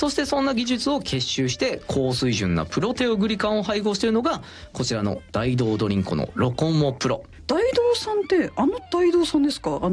そしてそんな技術を結集して高水準なプロテオグリカンを配合しているのがこちらの大道ドリンコのロコモプロ。 大道さんって大道さんですか？